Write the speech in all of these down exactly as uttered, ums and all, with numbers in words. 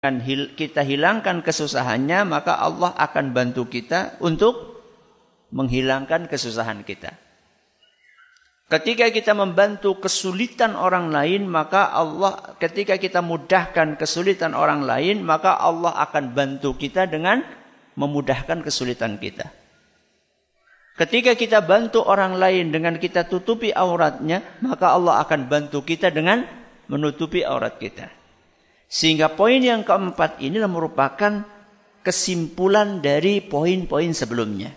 kita hilangkan kesusahannya, maka Allah akan bantu kita untuk menghilangkan kesusahan kita. Ketika kita membantu kesulitan orang lain, maka Allah, ketika kita mudahkan kesulitan orang lain, maka Allah akan bantu kita dengan memudahkan kesulitan kita. Ketika kita bantu orang lain dengan kita tutupi auratnya, maka Allah akan bantu kita dengan menutupi aurat kita. Sehingga poin yang keempat ini merupakan kesimpulan dari poin-poin sebelumnya.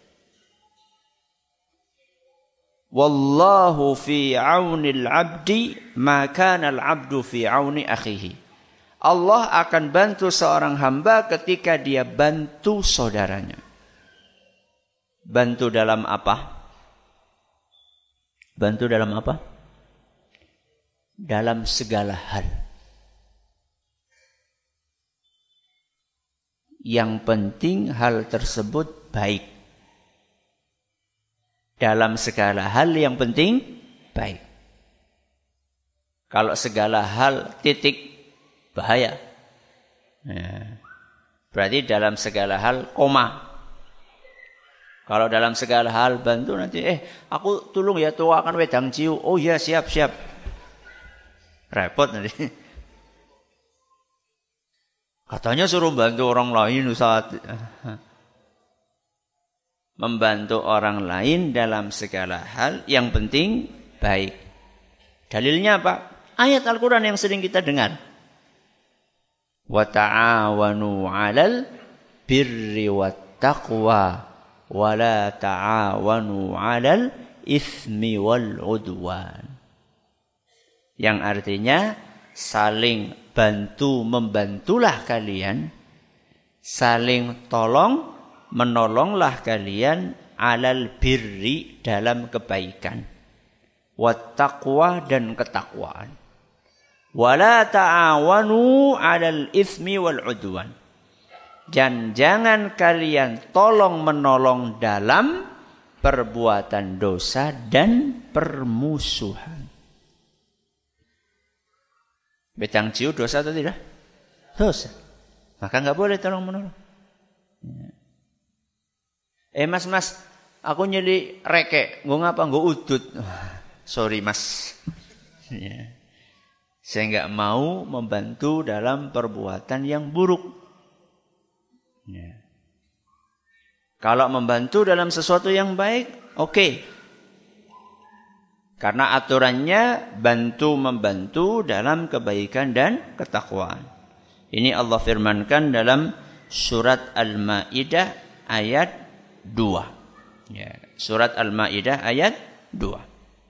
Wallahu fi aunil abdi ma kana al-abdu fi auni akhihi. Allah akan bantu seorang hamba ketika dia bantu saudaranya. Bantu dalam apa? Bantu dalam apa? Dalam segala hal. Yang penting hal tersebut baik. Dalam segala hal yang penting baik. Kalau segala hal titik bahaya. Nah, berarti dalam segala hal koma. Kalau dalam segala hal bantu nanti eh aku tolong ya tuakan wedang ciu. Oh ya siap siap. Repot nanti. Katanya suruh bantu orang lain Ustaz. Membantu orang lain dalam segala hal yang penting baik. Dalilnya apa? Ayat Al-Quran yang sering kita dengar. Wa ta'awanu 'alal birri wat taqwa wa la ta'awanu 'alal itsmi wal 'udwan. Yang artinya saling bantu membantulah kalian, saling tolong menolonglah kalian alal birri dalam kebaikan, wat taqwa dan ketakwaan, wala ta'awanu alal itsmi wal udwan, dan jangan kalian tolong menolong dalam perbuatan dosa dan permusuhan. Betang ciu dosa atau tidak? Dosa. Maka enggak boleh tolong menolong. Ya. Eh mas mas, aku nyeli reke, nggo ngapa nggo udut. Sorry mas. Ya. Saya enggak mau membantu dalam perbuatan yang buruk. Ya. Kalau membantu dalam sesuatu yang baik, oke. Okay. Karena aturannya bantu membantu dalam kebaikan dan ketakwaan. Ini Allah firmankan dalam surat Al-Maidah ayat dua. Ya, surat Al-Maidah ayat dua.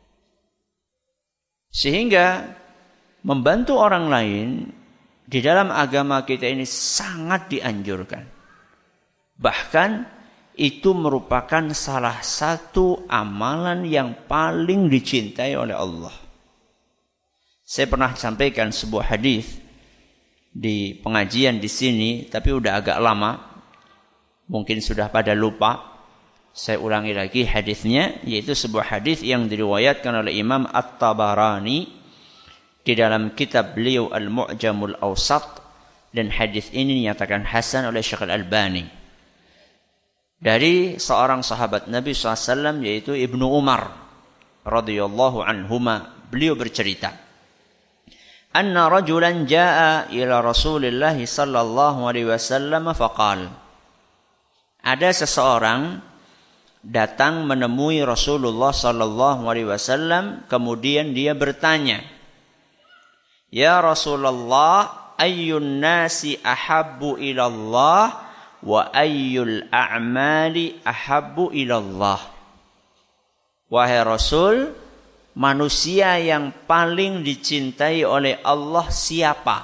Sehingga membantu orang lain di dalam agama kita ini sangat dianjurkan. Bahkan itu merupakan salah satu amalan yang paling dicintai oleh Allah. Saya pernah sampaikan sebuah hadis di pengajian di sini, tapi udah agak lama. Mungkin sudah pada lupa. Saya ulangi lagi hadisnya, yaitu sebuah hadis yang diriwayatkan oleh Imam At-Tabarani di dalam kitab beliau Al-Mu'jamul Awsat, dan hadis ini dinyatakan hasan oleh Syekh Al-Albani. Dari seorang sahabat Nabi shallallahu alaihi wasallam, yaitu Ibnu Umar radhiyallahu anhuma, beliau bercerita, anna rajulan jaa ila Rasulillah sallallahu alaihi wasallam faqal, ada seseorang datang menemui Rasulullah sallallahu alaihi wasallam, kemudian dia bertanya, ya Rasulullah, ayyun nasi ahabbu ila Allah wa ayyul a'mali ahabbu ilallah. Wahai Rasul, manusia yang paling dicintai oleh Allah siapa?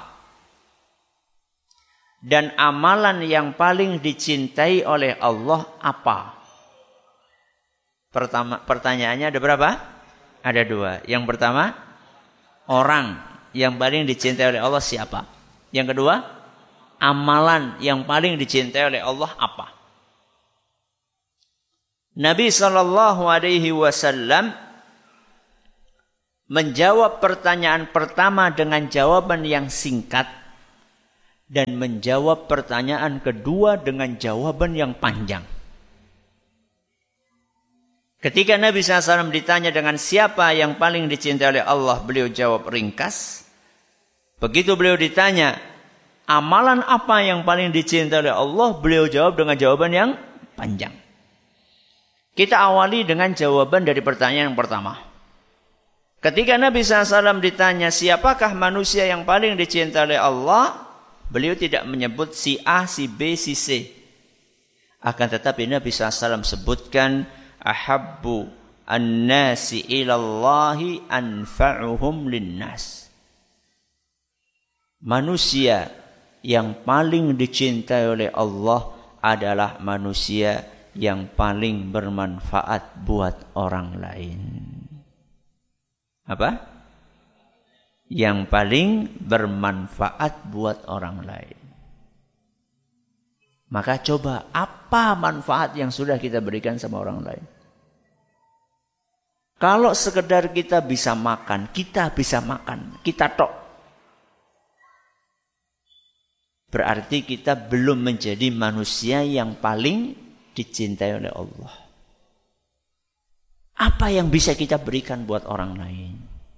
Dan amalan yang paling dicintai oleh Allah apa? Pertama, pertanyaannya ada berapa? Ada dua. Yang pertama, orang yang paling dicintai oleh Allah siapa? Yang kedua, amalan yang paling dicintai oleh Allah apa? Nabi sallallahu alaihi wasallam menjawab pertanyaan pertama dengan jawaban yang singkat dan menjawab pertanyaan kedua dengan jawaban yang panjang. Ketika Nabi shallallahu alaihi wasallam ditanya dengan siapa yang paling dicintai oleh Allah, beliau jawab ringkas. Begitu beliau ditanya, amalan apa yang paling dicintai oleh Allah, beliau jawab dengan jawaban yang panjang. Kita awali dengan jawaban dari pertanyaan yang pertama. Ketika Nabi shallallahu alaihi wasallam ditanya, siapakah manusia yang paling dicintai oleh Allah, beliau tidak menyebut si A, si B, si C. Akan tetapi Nabi shallallahu alaihi wasallam sebutkan, ahabbu an-nasi ilallahi anfa'uhum linnas. Manusia yang paling dicintai oleh Allah adalah manusia yang paling bermanfaat buat orang lain. Apa? Yang paling bermanfaat buat orang lain. Maka coba apa manfaat yang sudah kita berikan sama orang lain? Kalau sekedar kita bisa makan, kita bisa makan, kita tok. Berarti kita belum menjadi manusia yang paling dicintai oleh Allah. Apa yang bisa kita berikan buat orang lain?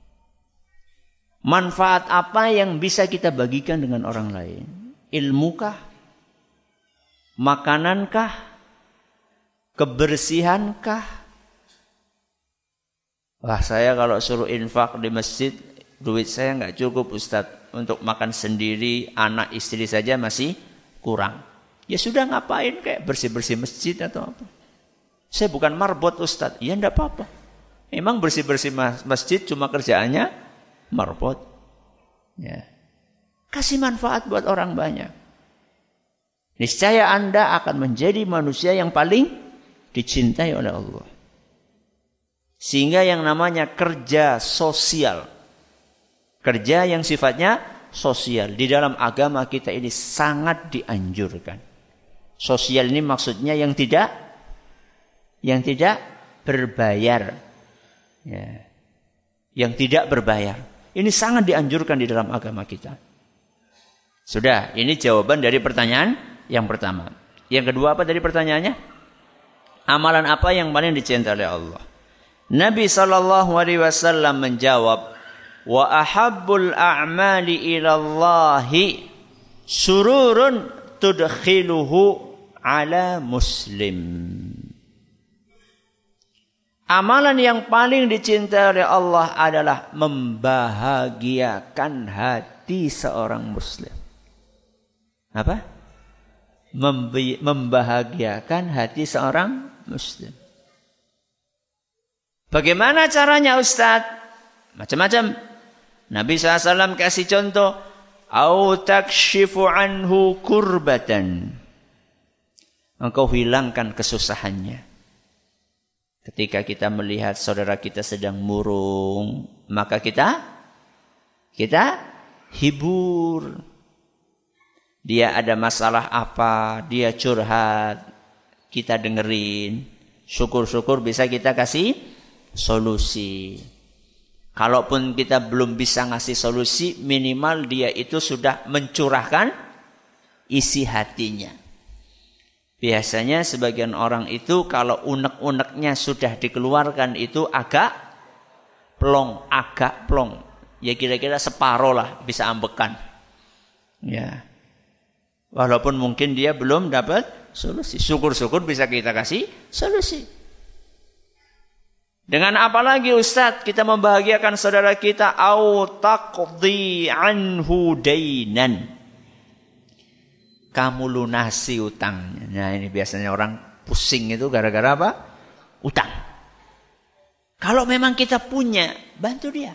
Manfaat apa yang bisa kita bagikan dengan orang lain? Ilmukah? Makanankah? Kebersihankah? Wah, saya kalau suruh infak di masjid, duit saya nggak cukup Ustadz. Untuk makan sendiri, anak istri saja masih kurang. Ya sudah, ngapain kayak bersih-bersih masjid atau apa? Saya bukan marbot Ustadz. Ya enggak apa-apa. Emang bersih-bersih masjid cuma kerjaannya marbot. Ya. Kasih manfaat buat orang banyak. Niscaya Anda akan menjadi manusia yang paling dicintai oleh Allah. Sehingga yang namanya kerja sosial, kerja yang sifatnya sosial, di dalam agama kita ini sangat dianjurkan. Sosial ini maksudnya yang tidak yang tidak berbayar. Ya. Yang tidak berbayar. Ini sangat dianjurkan di dalam agama kita. Sudah, ini jawaban dari pertanyaan yang pertama. Yang kedua apa dari pertanyaannya? Amalan apa yang paling dicintai oleh Allah? Nabi sallallahu alaihi wasallam menjawab, wa ahabbul a'mali ilallahi sururun tudkhiluhu ala muslim. Amalan yang paling dicintai oleh Allah adalah membahagiakan hati seorang muslim. Apa? Membahagiakan hati seorang muslim. Bagaimana caranya Ustaz? Macam-macam. Nabi shallallahu alaihi wasallam kasih contoh. Au takshifu anhu kurbatan. Engkau hilangkan kesusahannya. Ketika kita melihat saudara kita sedang murung, maka kita kita hibur. Dia ada masalah apa, dia curhat, kita dengerin. Syukur-syukur bisa kita kasih solusi. Kalaupun kita belum bisa ngasih solusi, minimal dia itu sudah mencurahkan isi hatinya. Biasanya sebagian orang itu kalau unek-uneknya sudah dikeluarkan itu agak plong, agak plong. Ya kira-kira separuh lah bisa ambekan. Ya. Walaupun mungkin dia belum dapat solusi. Syukur-syukur bisa kita kasih solusi. Dengan apa lagi Ustaz kita membahagiakan saudara kita? Au taqdi anhu dainan. Kamu lunasi utangnya. Nah ini biasanya orang pusing itu gara-gara apa? Utang. Kalau memang kita punya, bantu dia.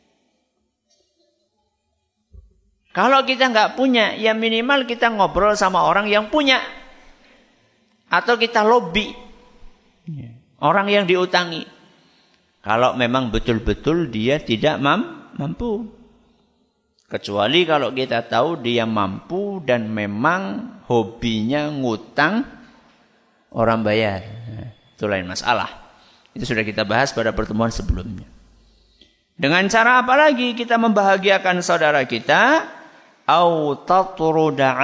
Kalau kita nggak punya, ya minimal kita ngobrol sama orang yang punya. Atau kita lobby. Orang yang diutangi. Kalau memang betul-betul dia tidak mampu. Kecuali kalau kita tahu dia mampu dan memang hobinya ngutang orang bayar. Itu lain masalah. Itu sudah kita bahas pada pertemuan sebelumnya. Dengan cara apa lagi kita membahagiakan saudara kita? au tatruda